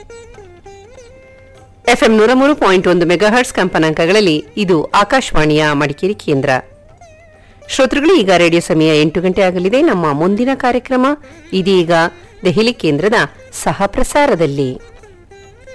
FM 103.1 megahertz ಕಂಪನಾಂಕಗಳಲ್ಲಿ ಇದು ಆಕಾಶವಾಣಿಯ ಮಡಿಕೇರಿ ಕೇಂದ್ರ. ಶ್ರೋತೃಗಳು, ಈಗ ರೇಡಿಯೋ ಸಮಯ 8 ಗಂಟೆ ಆಗಲಿದೆ. ನಮ್ಮ ಮುಂದಿನ ಕಾರ್ಯಕ್ರಮ ಇದೀಗ ದೆಹಲಿ ಕೇಂದ್ರದ ಸಹ ಪ್ರಸಾರದಲ್ಲಿ.